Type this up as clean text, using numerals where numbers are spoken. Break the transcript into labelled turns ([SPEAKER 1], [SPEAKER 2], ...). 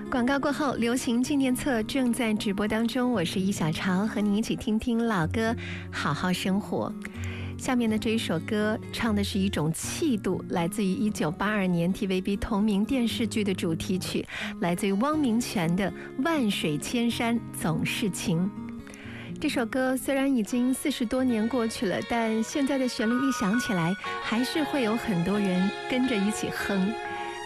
[SPEAKER 1] 广告过后，流行纪念册正在直播当中，我是易小潮，和你一起听听老歌，好好生活。下面的这一首歌唱的是一种气度，来自于1982年 TVB 同名电视剧的主题曲，来自于汪明荃的《万水千山总是情》。这首歌虽然已经40多年过去了，但现在的旋律一响起来，还是会有很多人跟着一起哼。